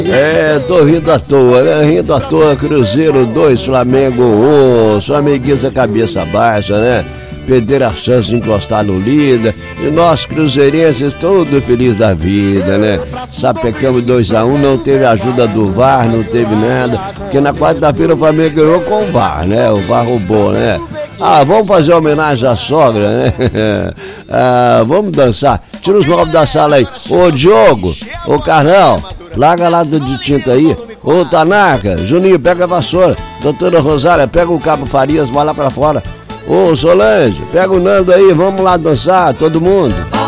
Tô rindo à toa, né? Rindo à toa, Cruzeiro 2, Flamengo 1, Flamenguista cabeça baixa, né? Perderam a chance de encostar no líder. E nós, cruzeirenses, todos felizes da vida, né? Sapecamos 2-1, não teve ajuda do VAR, não teve nada. Porque na quarta-feira o Flamengo ganhou com o VAR, né? O VAR roubou, né? Vamos fazer homenagem à sogra, né? Vamos dançar. Tira os móveis da sala aí. Ô Diogo, ô Carnal, larga lá de tinta aí. Ô Tanaka, Juninho, pega a vassoura. Doutora Rosária, pega o Cabo Farias, vai lá pra fora. Ô Solange, pega o Nando aí, vamos lá dançar, todo mundo.